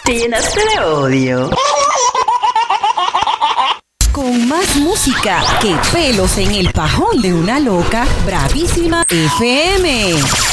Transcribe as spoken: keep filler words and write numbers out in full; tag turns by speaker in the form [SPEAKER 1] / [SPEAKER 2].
[SPEAKER 1] Te llenaste de odio.
[SPEAKER 2] Con más música que pelos en el pajón de una loca, Bravísima F M.